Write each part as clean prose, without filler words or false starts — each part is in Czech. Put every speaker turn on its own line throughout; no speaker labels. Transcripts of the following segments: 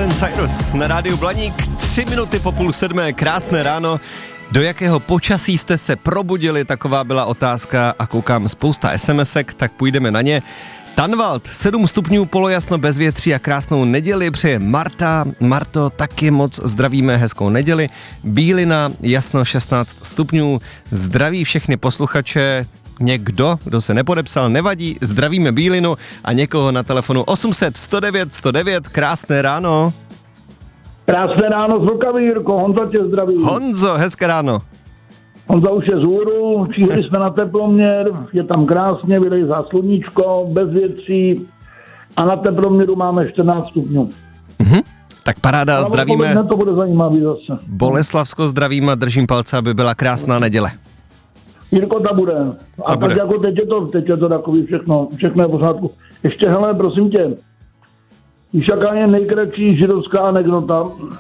Miley Cyrus na rádiu Blaník, 3 minuty po 6:30, krásné ráno. Do jakého počasí jste se probudili, taková byla otázka a koukám spousta SMSek, tak půjdeme na ně. Tanvald, 7 stupňů, polojasno, bezvětří a krásnou neděli přeje Marta. Marto, taky moc zdravíme, hezkou neděli. Bílina, jasno, 16 stupňů, zdraví všechny posluchače. Někdo, kdo se nepodepsal, nevadí, zdravíme Bílinu a někoho na telefonu 800 109 109, krásné ráno.
Krásné ráno z Vltavy, Jirko, Honza tě zdraví.
Honzo, hezké ráno.
Honza už je z hůru, přijeli jsme na teploměr, je tam krásně, vylejzá sluníčko, bez větří a na teploměru máme 14 stupňů.
Tak paráda, zdravíme.
To bude zajímavý zase.
Boleslavsko zdravím a držím palce, aby byla krásná neděle.
Jirko, ta bude. A tak jako teď je to takový všechno je v pořádku. Ještě, hele, prosím tě, víš, jaká je nejkratší židovská anekdota?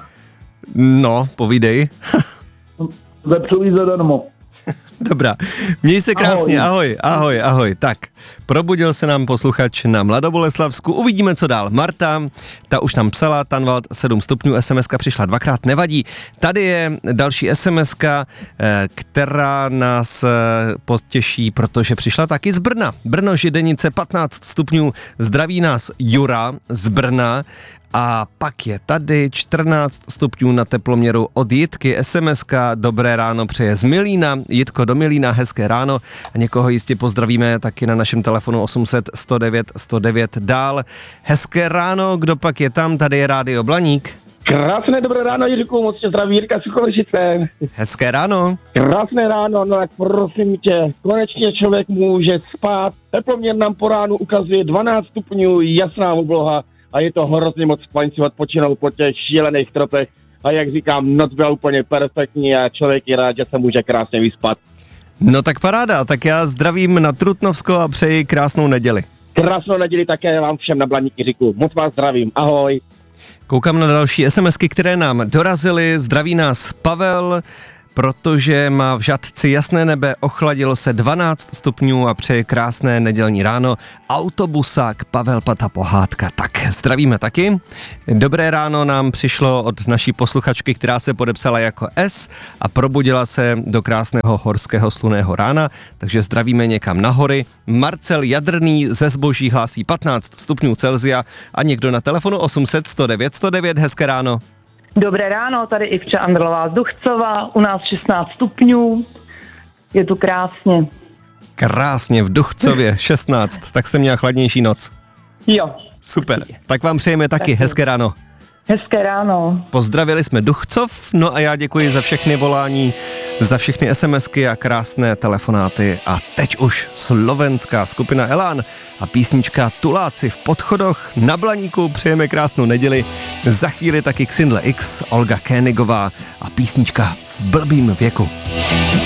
No, povídej.
Vepřový zadarmo.
Dobrá, měj se krásně, ahoj. Tak, probudil se nám posluchač na Mladoboleslavsku, uvidíme, co dál. Marta, ta už tam psala, Tanvald 7 stupňů, SMSka přišla 2krát, nevadí. Tady je další SMSka, která nás potěší, protože přišla taky z Brna. Brno, Židenice, 15 stupňů, zdraví nás Jura z Brna. A pak je tady 14 stupňů na teploměru od Jitky, SMSka, dobré ráno přeje z Milína, Jitko do Milína, hezké ráno a někoho jistě pozdravíme taky na našem telefonu 800 109 109 dál. Hezké ráno, kdo pak je tam, tady je Rádio Blaník.
Krásné dobré ráno, Jirku, moc tě zdraví, Jirka Sucholežice.
Hezké ráno.
Krásné ráno, no tak prosím tě, konečně člověk může spát, teploměr nám po ránu ukazuje 12 stupňů, jasná obloha. A je to hrozně moc spaňců odpočinou po těch šílených tropech. A jak říkám, noc byla úplně perfektní a člověk je rád, že se může krásně vyspat.
No tak paráda, tak já zdravím na Trutnovsko a přeji krásnou neděli.
Krásnou neděli také vám všem na Blaníky říku. Moc vás zdravím, ahoj.
Koukám na další SMSky, které nám dorazily. Zdraví nás Pavel, protože má v Žatci jasné nebe, ochladilo se 12 stupňů a přeje krásné nedělní ráno. Autobusák Pavel Pata Pohádka. Tak, zdravíme taky. Dobré ráno nám přišlo od naší posluchačky, která se podepsala jako S a probudila se do krásného horského slunného rána, takže zdravíme někam na hory. Marcel Jadrný ze Zboží hlásí 15 stupňů Celsia a někdo na telefonu 800 109 109, hezké ráno.
Dobré ráno, tady Ivča Andrlová z Duchcova, u nás 16 stupňů, je tu krásně.
Krásně, v Duchcově 16, tak jste měla chladnější noc.
Jo.
Super, tak vám přejeme taky hezké ráno.
Hezké ráno.
Pozdravili jsme Duchcov, no a já děkuji za všechny volání, za všechny SMSky a krásné telefonáty. A teď už slovenská skupina Elán a písnička Tuláci v podchodoch na Blaníku. Přejeme krásnou neděli. Za chvíli taky Xindle X, Olga Kénigová a písnička V blbým věku.